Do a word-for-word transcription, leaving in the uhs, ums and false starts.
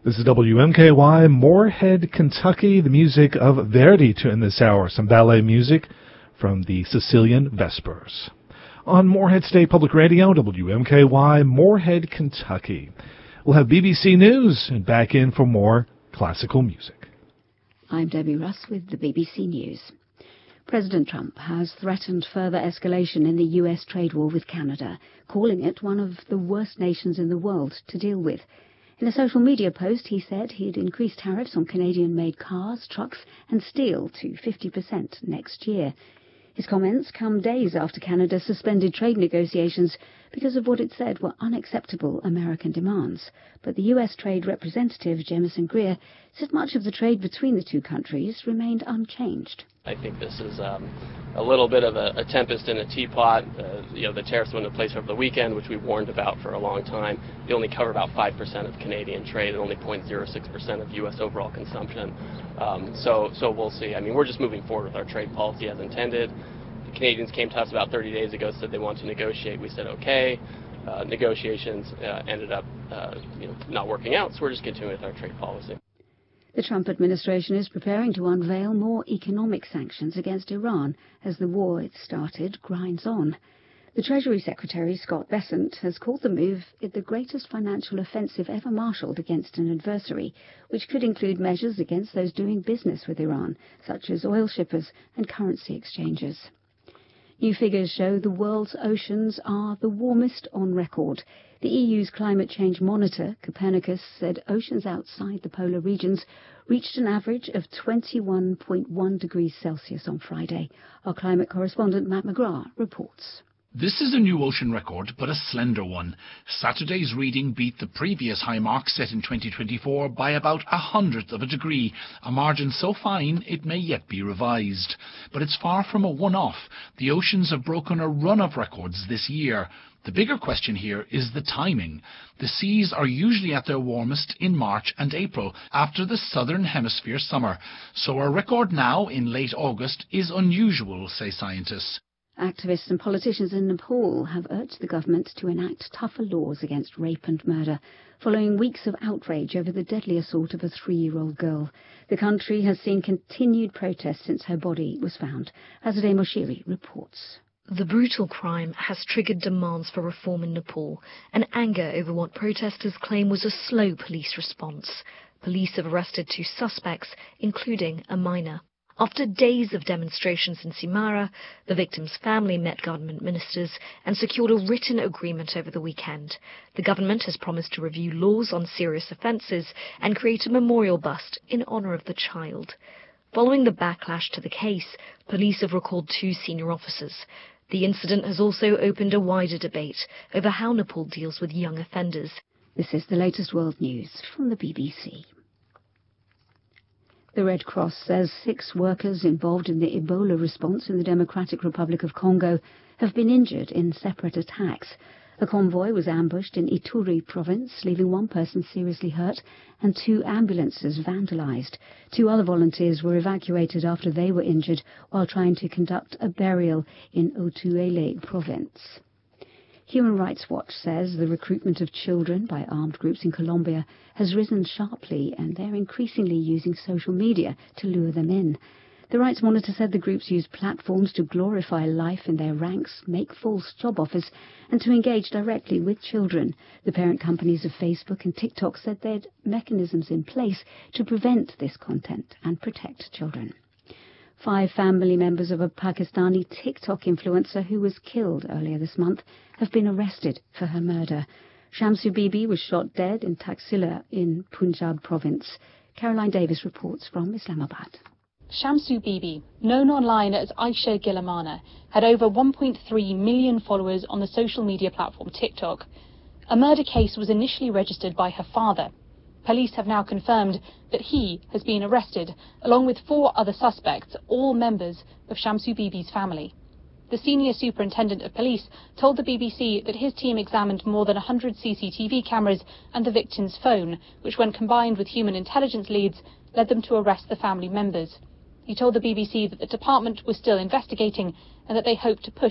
This is W M K Y, Moorhead, Kentucky. The music of Verdi to end this hour. Some ballet music from the Sicilian Vespers. On Moorhead State Public Radio, W M K Y, Moorhead, Kentucky. We'll have B B C News and back in for more classical music. I'm Debbie Russ with the B B C News. President Trump has threatened further escalation in the U S trade war with Canada, calling it one of the worst nations in the world to deal with. In a social media post, he said he'd increase tariffs on Canadian-made cars, trucks and steel to fifty percent next year. His comments come days after Canada suspended trade negotiations because of what it said were unacceptable American demands. But the U S Trade Representative, Jamieson Greer, said much of the trade between the two countries remained unchanged. I think this is um, a little bit of a, a tempest in a teapot. Uh, you know, the tariffs went into place over the weekend, which we warned about for a long time. They only cover about five percent of Canadian trade and only zero point zero six percent of U S overall consumption. Um, so, so we'll see. I mean, we're just moving forward with our trade policy as intended. The Canadians came to us about thirty days ago, said they want to negotiate. We said okay. Uh, negotiations uh, ended up uh, you know, not working out, so we're just continuing with our trade policy. The Trump administration is preparing to unveil more economic sanctions against Iran as the war it started grinds on. The Treasury Secretary, Scott Bessent, has called the move the greatest financial offensive ever marshalled against an adversary, which could include measures against those doing business with Iran, such as oil shippers and currency exchangers. New figures show the world's oceans are the warmest on record. The E U's climate change monitor, Copernicus, said oceans outside the polar regions reached an average of twenty-one point one degrees Celsius on Friday. Our climate correspondent Matt McGrath reports. This is a new ocean record, but a slender one. Saturday's reading beat the previous high mark set in twenty twenty-four by about a hundredth of a degree, a margin so fine it may yet be revised. But it's far from a one-off. The oceans have broken a run of records this year. The bigger question here is the timing. The seas are usually at their warmest in March and April, after the southern hemisphere summer. So a record now in late August is unusual, say scientists. Activists and politicians in Nepal have urged the government to enact tougher laws against rape and murder, following weeks of outrage over the deadly assault of a three-year-old girl. The country has seen continued protests since her body was found. Azadeh Moshiri reports. The brutal crime has triggered demands for reform in Nepal, and anger over what protesters claim was a slow police response. Police have arrested two suspects, including a minor. After days of demonstrations in Simara, the victim's family met government ministers and secured a written agreement over the weekend. The government has promised to review laws on serious offences and create a memorial bust in honour of the child. Following the backlash to the case, police have recalled two senior officers. The incident has also opened a wider debate over how Nepal deals with young offenders. This is the latest world news from the B B C. The Red Cross says six workers involved in the Ebola response in the Democratic Republic of Congo have been injured in separate attacks. A convoy was ambushed in Ituri province, leaving one person seriously hurt and two ambulances vandalized. Two other volunteers were evacuated after they were injured while trying to conduct a burial in Otuele province. Human Rights Watch says the recruitment of children by armed groups in Colombia has risen sharply, and they're increasingly using social media to lure them in. The Rights Monitor said the groups use platforms to glorify life in their ranks, make false job offers, and to engage directly with children. The parent companies of Facebook and TikTok said they had mechanisms in place to prevent this content and protect children. Five family members of a Pakistani TikTok influencer who was killed earlier this month have been arrested for her murder. Shamsu Bibi was shot dead in Taxila in Punjab province. Caroline Davis reports from Islamabad. Shamsu Bibi, known online as Aisha Gilamana, had over one point three million followers on the social media platform TikTok. A murder case was initially registered by her father. Police have now confirmed that he has been arrested, along with four other suspects, all members of Shamsu Bibi's family. The senior superintendent of police told the B B C that his team examined more than one hundred C C T V cameras and the victim's phone, which when combined with human intelligence leads, led them to arrest the family members. He told the B B C that the department was still investigating and that they hope to push